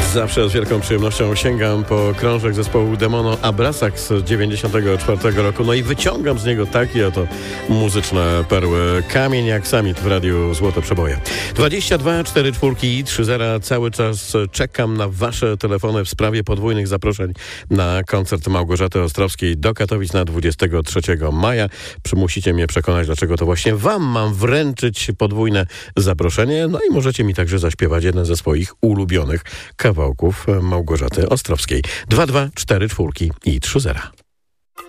Zawsze z wielką przyjemnością sięgam po krążek zespołu Demono Abrasax z 94 roku, no i wyciągam z niego takie oto muzyczne perły. Kamień jak samit w radiu Złote Przeboje. 22 44 i 30. Cały czas czekam na wasze telefony w sprawie podwójnych zaproszeń na koncert Małgorzaty Ostrowskiej do Katowic na 23 maja. Musicie mnie przekonać, dlaczego to właśnie wam mam wręczyć podwójne zaproszenie. No i możecie mi także zaśpiewać jeden ze swoich ulubionych kawałków Małgorzaty Ostrowskiej. 22 44 i 30.